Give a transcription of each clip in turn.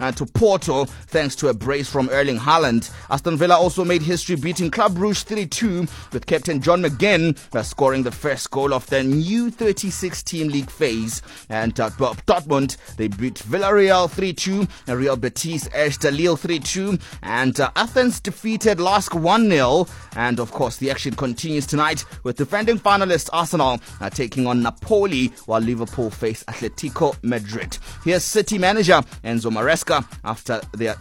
to Porto thanks to a brace from Erling Haaland. Aston Villa also made history beating Club Brugge 3-2 with captain John McGinn scoring the first goal of the new 36-team league phase. And Dortmund, they beat Villarreal 3-2, and Real Betis edged Lille 3-2, and Athens defeated LASK 1-0. And of course, the action continues tonight with defending finalists Arsenal taking on Napoli, while Liverpool face Atletico Madrid. Here's City manager Enzo Maresca after their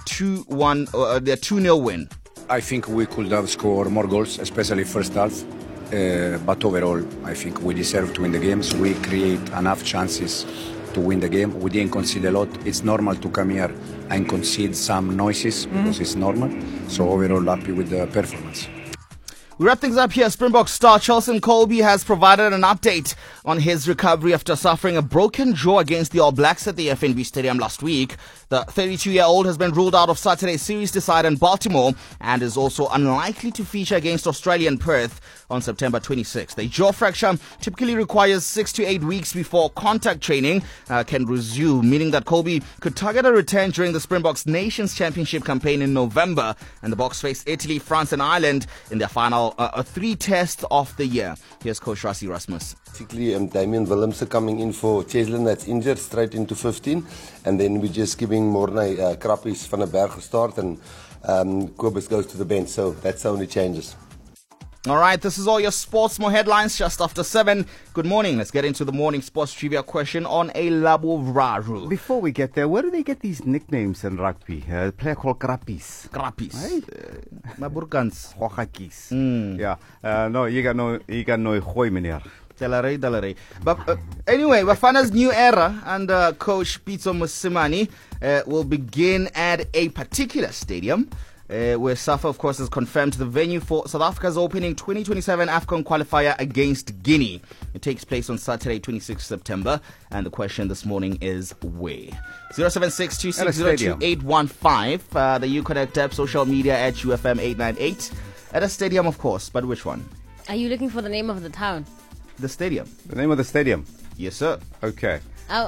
2-0 win. I think we could have scored more goals, especially first half. But overall, I think we deserve to win the games. We create enough chances to win the game. We didn't concede a lot. It's normal to come here and concede some noises because it's normal. So overall, happy with the performance. We wrap things up here. Springbok star Chelson Colby has provided an update on his recovery after suffering a broken jaw against the All Blacks at the FNB Stadium last week. The 32-year-old has been ruled out of Saturday's series decider in Baltimore and is also unlikely to feature against Australia in Perth on September 26th. The jaw fracture typically requires 6 to 8 weeks before contact training can resume, meaning that Colby could target a return during the Springboks Nations Championship campaign in November, and the Boks face Italy, France and Ireland in their final 3 tests of the year. Here's Coach Rassie Erasmus. Basically, Damian Willemse coming in for Cheslin that's injured straight into 15, and then we're just giving Morne Krappies van der Berg a start, and Kobus goes to the bench, so that's the only changes. All right, this is all your sports. More headlines just after 7. Good morning. Let's get into the morning sports trivia question on a Laboraru. Before we get there, where do they get these nicknames in rugby? A player called Krappies. Krappies. Right? Maburkans. Hochakis. Yeah. No, you got no gooi, meneer. Dalare. But anyway, Bafana's new era under coach Pitso Mosimane will begin at a particular stadium. Where SAFA, of course, has confirmed the venue for South Africa's opening 2027 AFCON qualifier against Guinea. It takes place on Saturday, 26th September. And the question this morning is where? 076-260-2815. The Uconnect app, social media at UFM898. At a stadium, of course. But which one? Are you looking for the name of the town? The stadium. The name of the stadium? Yes, sir. Okay. No.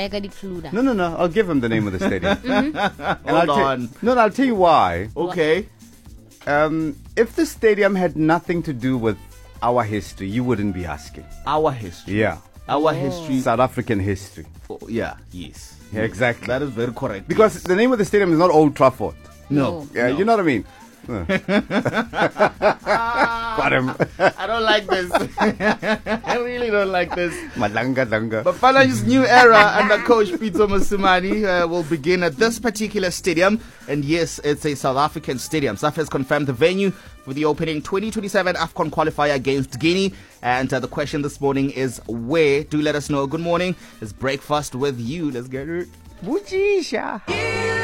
I'll give him the name of the stadium. Hold on. I'll tell you why. Okay. If the stadium had nothing to do with our history, you wouldn't be asking. Our history. Yeah. Our history. South African history. Oh, yeah. Yes. Yeah, exactly. That is very correct. Because the name of the stadium is not Old Trafford. No. Yeah, no. You know what I mean? Got him. I don't like this. I really don't like this. Malanga. But Bafana's new era under coach Pitso Mosimane will begin at this particular stadium. And yes, it's a South African stadium. SAFA has confirmed the venue for the opening 2027 AFCON qualifier against Guinea. And the question this morning is where? Do let us know. Good morning. It's breakfast with you. Let's get it. Bujisha.